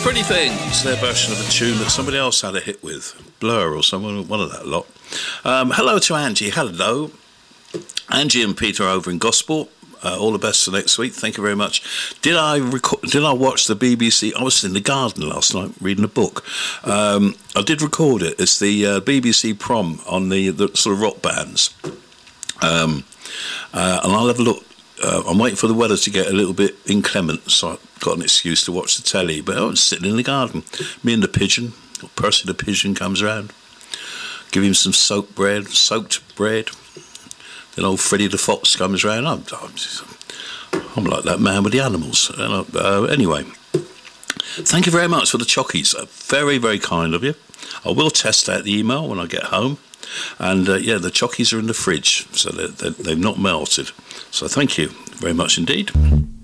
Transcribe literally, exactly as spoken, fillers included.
Pretty Things, their version of a tune that somebody else had a hit with, Blur or someone, one of that lot. Um, hello to Angie. Hello. Angie and Peter over in Gosport. Uh, all the best for next week. Thank you very much. Did I record, did I watch the B B C? I was in the garden last night reading a book. Um, I did record it. It's the uh, B B C prom on the, the sort of rock bands. Um, uh, and I'll have a look. Uh, I'm waiting for the weather to get a little bit inclement, so I've got an excuse to watch the telly. But I was sitting in the garden. Me and the pigeon, or Percy the pigeon, comes around. Give him some soaked bread, soaked bread. Then old Freddie the fox comes round. I'm, I'm, I'm like that man with the animals. And I, uh, anyway, thank you very much for the chockies. Uh, very, very kind of you. I will test out the email when I get home. And uh, yeah, the chockies are in the fridge, so they're, they're, they've not melted. So thank you very much indeed.